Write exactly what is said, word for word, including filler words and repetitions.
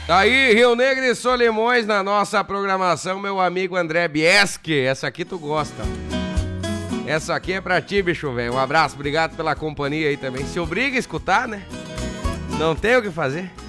Tá aí, Rio Negro e Solimões na nossa programação, meu amigo André Bieschi. Essa aqui tu gosta. Essa aqui é pra ti, bicho velho. Um abraço, obrigado pela companhia aí também. Se obriga a escutar, né? Não tem o que fazer.